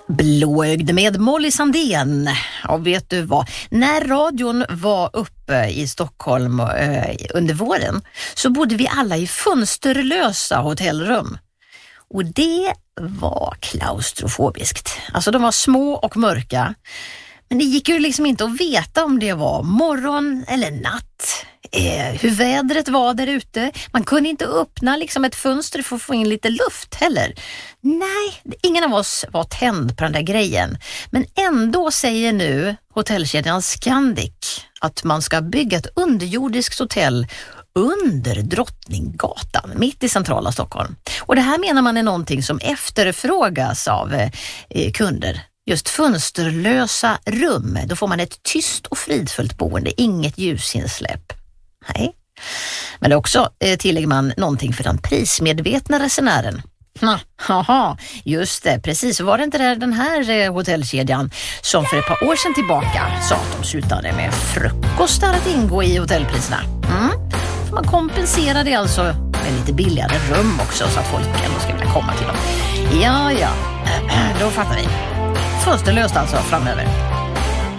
Blåögd med Molly Sandén. Och vet du vad? När radion var uppe i Stockholm under våren så bodde vi alla i fönsterlösa hotellrum. Och det var klaustrofobiskt. Alltså de var små och mörka. Men det gick ju liksom inte att veta om det var morgon eller natt. Hur vädret var där ute. Man kunde inte öppna liksom ett fönster för att få in lite luft heller. Nej, ingen av oss var tänd på den där grejen. Men ändå säger nu hotellkedjan Scandic att man ska bygga ett underjordiskt hotell under Drottninggatan, mitt i centrala Stockholm. Och det här menar man är någonting som efterfrågas av kunder. Just fönsterlösa rum, då får man ett tyst och fridfullt boende, inget ljusinsläpp. Nej. Men det är också, tillägger man, någonting för den prismedvetna resenären. Haha, just det, precis. Var det inte där den här hotellkedjan som för ett par år sedan tillbaka sa att de slutade med frukostar att ingå i hotellpriserna? Får man kompensera det alltså med lite billigare rum också så att folk ändå ska vilja komma till dem. Ja, då fattar vi. Fönsterlöst alltså framöver.